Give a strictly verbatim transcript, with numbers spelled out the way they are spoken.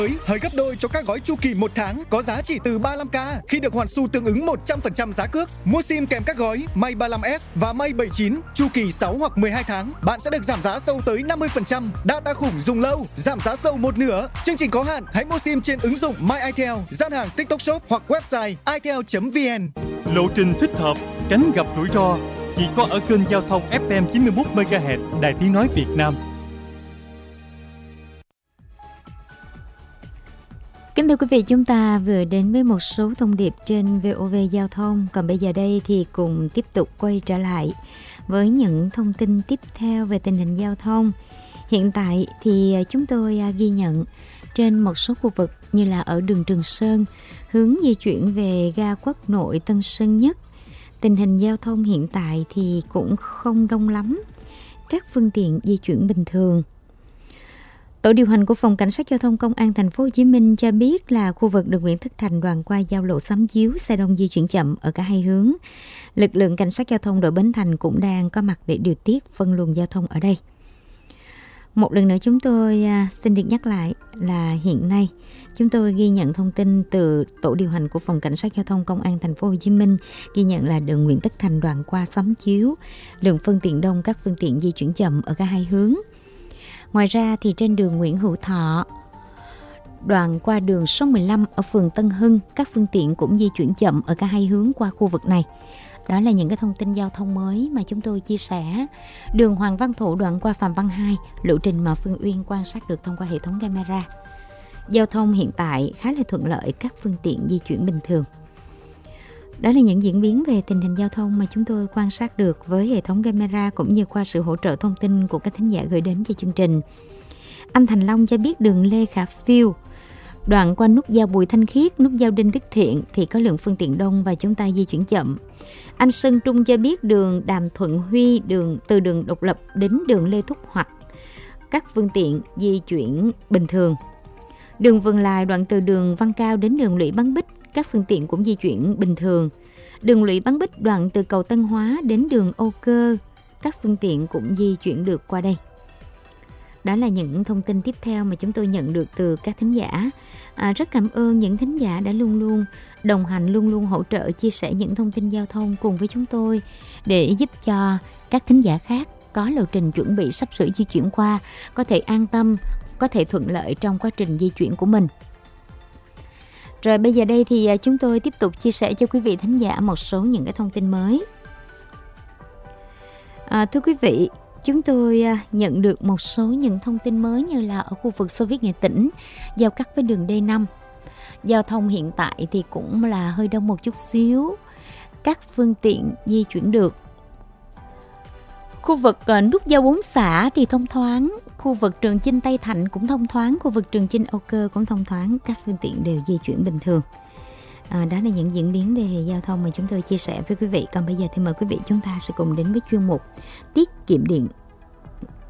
Hơi gấp đôi cho các gói chu kỳ một tháng có giá chỉ từ ba mươi lăm k khi được hoàn xu tương ứng một trăm phần trăm giá cước. Mua sim kèm các gói May ba mươi lăm S và May bảy mươi chín chu kỳ sáu hoặc mười hai tháng, bạn sẽ được giảm giá sâu tới năm mươi phần trăm. Data khủng dùng lâu, giảm giá sâu một nửa. Chương trình có hạn, hãy mua sim trên ứng dụng My itel, gian hàng TikTok Shop hoặc website itel chấm vn. Lộ trình thích hợp, tránh gặp rủi ro chỉ có ở kênh giao thông ép em chín mươi mốt mê ga héc Đài Tiếng nói Việt Nam. Kính thưa quý vị, chúng ta vừa đến với một số thông điệp trên vê o vê Giao thông. Còn bây giờ đây thì cùng tiếp tục quay trở lại với những thông tin tiếp theo về tình hình giao thông. Hiện tại thì chúng tôi ghi nhận trên một số khu vực như là ở đường Trường Sơn, hướng di chuyển về ga Quốc Nội Tân Sơn Nhất. Tình hình giao thông hiện tại thì cũng không đông lắm, các phương tiện di chuyển bình thường. Tổ điều hành của Phòng Cảnh sát Giao thông Công an Thành phố Hồ Chí Minh cho biết là khu vực đường Nguyễn Tất Thành đoạn qua giao lộ Xóm Chiếu, xe đông di chuyển chậm ở cả hai hướng. Lực lượng Cảnh sát Giao thông đội Bến Thành cũng đang có mặt để điều tiết phân luồng giao thông ở đây. Một lần nữa chúng tôi xin được nhắc lại là hiện nay chúng tôi ghi nhận thông tin từ tổ điều hành của Phòng Cảnh sát Giao thông Công an Thành phố Hồ Chí Minh, ghi nhận là đường Nguyễn Tất Thành đoạn qua Xóm Chiếu, lượng phương tiện đông, các phương tiện di chuyển chậm ở cả hai hướng. Ngoài ra thì trên đường Nguyễn Hữu Thọ, đoạn qua đường số mười lăm ở phường Tân Hưng, các phương tiện cũng di chuyển chậm ở cả hai hướng qua khu vực này. Đó là những cái thông tin giao thông mới mà chúng tôi chia sẻ. Đường Hoàng Văn Thụ đoạn qua Phạm Văn Hai, lộ trình mà Phương Uyên quan sát được thông qua hệ thống camera. Giao thông hiện tại khá là thuận lợi, các phương tiện di chuyển bình thường. Đó là những diễn biến về tình hình giao thông mà chúng tôi quan sát được với hệ thống camera cũng như qua sự hỗ trợ thông tin của các thính giả gửi đến cho chương trình. Anh Thành Long cho biết đường Lê Khả Phiêu, đoạn qua nút giao Bùi Thanh Khiết, nút giao Đinh Đức Thiện thì có lượng phương tiện đông và chúng ta di chuyển chậm. Anh Sơn Trung cho biết đường Đàm Thuận Huy, đường từ đường Độc Lập đến đường Lê Thúc Hoạch, các phương tiện di chuyển bình thường. Đường Vân Lai đoạn từ đường Văn Cao đến đường Lũy Bán Bích, các phương tiện cũng di chuyển bình thường. Đường Lũy Bán Bích đoạn từ cầu Tân Hóa đến đường Âu Cơ, các phương tiện cũng di chuyển được qua đây. Đó là những thông tin tiếp theo mà chúng tôi nhận được từ các thính giả. À, rất cảm ơn những thính giả đã luôn luôn đồng hành, luôn luôn hỗ trợ, chia sẻ những thông tin giao thông cùng với chúng tôi để giúp cho các thính giả khác có lộ trình chuẩn bị sắp sửa di chuyển qua, có thể an tâm, có thể thuận lợi trong quá trình di chuyển của mình. Rồi bây giờ đây thì chúng tôi tiếp tục chia sẻ cho quý vị thính giả một số những cái thông tin mới. À, thưa quý vị, chúng tôi nhận được một số những thông tin mới như là ở khu vực Xô Viết Nghệ Tĩnh, giao cắt với đường D năm. Giao thông hiện tại thì cũng là hơi đông một chút xíu, các phương tiện di chuyển được. Khu vực nút giao Bốn Xã thì thông thoáng, khu vực Trường Chinh Tây Thạnh cũng thông thoáng, khu vực Trường Chinh Âu Cơ cũng thông thoáng, các phương tiện đều di chuyển bình thường. À, đó là những diễn biến về giao thông mà chúng tôi chia sẻ với quý vị. Còn bây giờ thì mời quý vị chúng ta sẽ cùng đến với chuyên mục Tiết kiệm điện